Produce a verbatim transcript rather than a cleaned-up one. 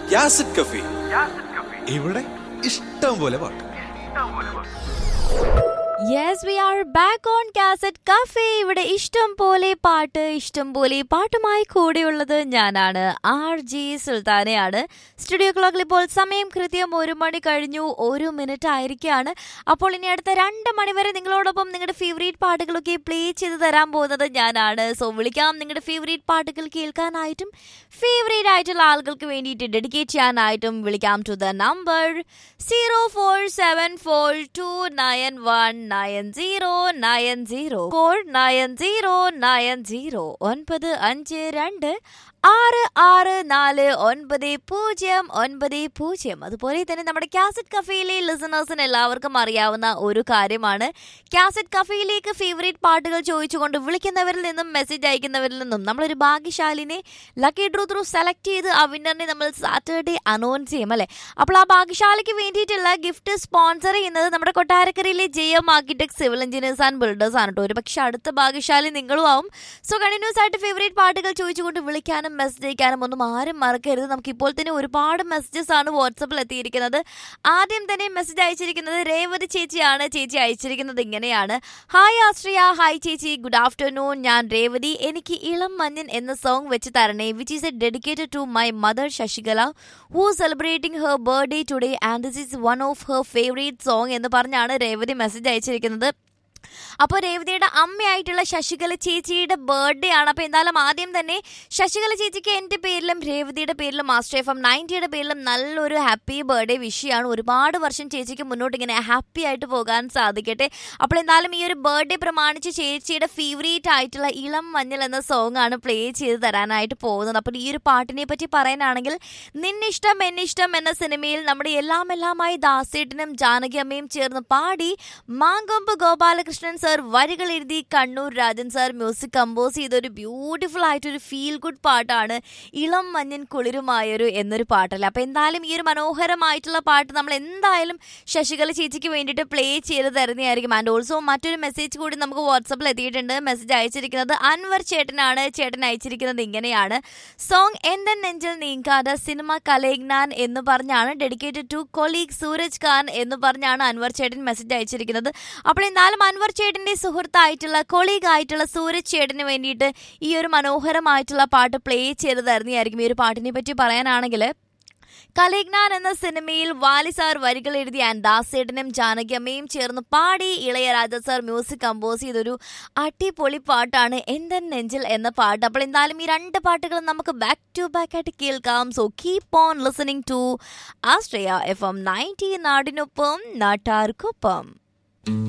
യാസിഡ് കഫി. ഇവിടെ ഇഷ്ടം പോലെ പാട്ട്. Yes, we are back on Cassette Cafe. ഇവിടെ ഇഷ്ടം പോലെ പാട്ട്, ഇഷ്ടം പോലെ പാട്ടുമായി കൂടെയുള്ളത് ഞാനാണ്, ആർ ജി സുൽത്താനയാണ്. സ്റ്റുഡിയോ ക്ലോക്കിൽ ഇപ്പോൾ സമയം കൃത്യം ഒരു മണി കഴിഞ്ഞു ഒരു മിനിറ്റ് ആയിരിക്കുകയാണ്. അപ്പോൾ ഇനി അടുത്ത രണ്ട് മണിവരെ നിങ്ങളോടൊപ്പം നിങ്ങളുടെ ഫേവറേറ്റ് പാട്ടുകളൊക്കെ പ്ലേ ചെയ്ത് തരാൻ പോകുന്നത് ഞാനാണ്. സോ വിളിക്കാം നിങ്ങളുടെ ഫേവറേറ്റ് പാട്ടുകൾ കേൾക്കാനായിട്ടും ഫേവറേറ്റ് ആയിട്ടുള്ള ആളുകൾക്ക് വേണ്ടിയിട്ട് ഡെഡിക്കേറ്റ് ചെയ്യാനായിട്ടും വിളിക്കാം to the number zero four seven four to nine one nine zero nine zero four nine zero nine zero ഒൻപത് അഞ്ച് രണ്ട് ആറ് ആറ് നാല് ഒൻപത് പൂജ്യം ഒൻപത് പൂജ്യം. അതുപോലെ തന്നെ നമ്മുടെ കാസറ്റ് കഫേയിലെ ലിസണേഴ്സിന് എല്ലാവർക്കും അറിയാവുന്ന ഒരു കാര്യമാണ്, കാസറ്റ് കഫേയിലേക്ക് ഫേവറേറ്റ് പാട്ടുകൾ ചോദിച്ചുകൊണ്ട് വിളിക്കുന്നവരിൽ നിന്നും മെസ്സേജ് അയക്കുന്നവരിൽ നിന്നും നമ്മളൊരു ഭാഗ്യശാലിനെ ലക്കി ഡ്രൂ ത്രൂ സെലക്ട് ചെയ്ത് ആ വിന്നറിനെ നമ്മൾ സാറ്റർഡേ അനൗൺസ് ചെയ്യും അല്ലേ. അപ്പോൾ ആ ഭാഗ്യശാലിക്ക് വേണ്ടിയിട്ടുള്ള ഗിഫ്റ്റ് സ്പോൺസർ ചെയ്യുന്നത് നമ്മുടെ കൊട്ടാരക്കരയിലെ J M architect civil engineers and builders ആണ് കേട്ടോ. ഒരു പക്ഷെ അടുത്ത ഭാഗ്യശാലി നിങ്ങളും ആവും. സോ കണ്ടിന്യൂസ് ആയിട്ട് ഫേവറേറ്റ് പാട്ടുകൾ ചോദിച്ചുകൊണ്ട് വിളിക്കാനും മെസ്സേജ് അയക്കാനും ഒന്നും ആരും മറക്കരുത്. നമുക്ക് ഇപ്പോൾ തന്നെ ഒരുപാട് മെസ്സേജസ് ആണ് വാട്സപ്പിൽ എത്തിയിരിക്കുന്നത്. ആദ്യം തന്നെ മെസ്സേജ് അയച്ചിരിക്കുന്നത് രേവതി ചേച്ചിയാണ്. ചേച്ചി അയച്ചിരിക്കുന്നത് ഇങ്ങനെയാണ്: ഹായ് ആശ്രിയ, ഹായ് ചേച്ചി, ഗുഡ് ആഫ്റ്റർനൂൺ. ഞാൻ രേവതി. എനിക്ക് ഇളം മഞ്ഞൻ എന്ന സോങ് വെച്ച് തരണേ, which is A dedicated to my mother Sasikala who celebrating her birthday today and this is one of her favourite song എന്ന് പറഞ്ഞാണ് രേവതി മെസ്സേജ് അയച്ചിരിക്കുന്നത്. അപ്പോൾ രേവതിയുടെ അമ്മയായിട്ടുള്ള ശശികല ചേച്ചിയുടെ ബർത്ത്ഡേ ആണ്. അപ്പോൾ എന്തായാലും ആദ്യം തന്നെ ശശികല ചേച്ചിക്ക് എൻ്റെ പേരിലും രേവതിയുടെ പേരിലും മാസ്റ്റർ എഫ് എം നയൻറ്റിയുടെ പേരിലും നല്ലൊരു ഹാപ്പി ബർത്ത്ഡേ വിഷയാണ്. ഒരുപാട് വർഷം ചേച്ചിക്ക് മുന്നോട്ട് ഇങ്ങനെ ഹാപ്പി ആയിട്ട് പോകാൻ സാധിക്കട്ടെ. അപ്പോൾ എന്തായാലും ഈ ഒരു ബർത്ത്ഡേ പ്രമാണിച്ച് ചേച്ചിയുടെ ഫേവറേറ്റ് ആയിട്ടുള്ള ഇളം മഞ്ഞൾ എന്ന സോങ് ആണ് പ്ലേ ചെയ്ത് തരാനായിട്ട് പോകുന്നത്. അപ്പോൾ ഈ ഒരു പാട്ടിനെ പറ്റി പറയാനാണെങ്കിൽ, നിന്നിഷ്ടം എന്നിഷ്ടം എന്ന സിനിമയിൽ നമ്മുടെ എല്ലാം എല്ലാമായി ദാസേട്ടനും ജാനകി അമ്മയും ചേർന്ന് പാടി മാങ്കൊമ്പ് ഗോപാലകൃഷ്ണൻ കൃഷ്ണൻ സാർ വരികൾ എഴുതി Kannur Rajan sir music compose ചെയ്തൊരു ബ്യൂട്ടിഫുൾ ആയിട്ടൊരു ഫീൽ ഗുഡ് പാട്ടാണ് ഇളം മഞ്ഞൻ കുളിരുമായൊരു എന്നൊരു പാട്ടല്ല. അപ്പോൾ എന്തായാലും ഈ ഒരു മനോഹരമായിട്ടുള്ള പാട്ട് നമ്മൾ എന്തായാലും ശശികല ചേച്ചിക്ക് വേണ്ടിയിട്ട് പ്ലേ ചെയ്ത് തരുന്നതായിരിക്കും. ആൻഡ് ഓൾസോ മറ്റൊരു മെസ്സേജ് കൂടി നമുക്ക് വാട്സപ്പിൽ എത്തിയിട്ടുണ്ട്. മെസ്സേജ് അയച്ചിരിക്കുന്നത് അൻവർ ചേട്ടനാണ്. ചേട്ടൻ അയച്ചിരിക്കുന്നത് ഇങ്ങനെയാണ്: സോങ് എൻ്റെ നെഞ്ചിൽ നീങ്കാതെ സിനിമ കലൈഗ്നാൻ എന്ന് പറഞ്ഞാണ്, dedicated to colleague Sooraj Khan എന്ന് പറഞ്ഞാണ് അൻവർ ചേട്ടൻ മെസ്സേജ് അയച്ചിരിക്കുന്നത്. അപ്പോൾ എന്തായാലും അൻവർ ചേട്ടന്റെ സുഹൃത്തായിട്ടുള്ള കൊളീഗ് ആയിട്ടുള്ള സൂരജ് ചേട്ടന് വേണ്ടിയിട്ട് ഈ ഒരു മനോഹരമായിട്ടുള്ള പാട്ട് പ്ലേ ചെയ്ത് തരുന്നതായിരിക്കും. ഈ ഒരു പാട്ടിനെ പറ്റി പറയാനാണെങ്കിൽ, കലൈഗ്നാൻ എന്ന സിനിമയിൽ വാലി സാർ വരികൾ എഴുതി ആൻഡ് ദാസേട്ടനും ജാനകി അമ്മയും ചേർന്ന് പാടി ഇളയരാജ സാർ മ്യൂസിക് കമ്പോസ് ചെയ്തൊരു അടിപൊളി പാട്ടാണ് എൻ്റെ നെഞ്ചിൽ എന്ന പാട്ട്. അപ്പോൾ എന്തായാലും ഈ രണ്ട് പാട്ടുകളും നമുക്ക് ബാക്ക് ടു ബാക്ക് ആയിട്ട് കേൾക്കാം. So keep on listening to Ashraya F M ninety, നാടിനൊപ്പം നാട്ടാർക്കൊപ്പം.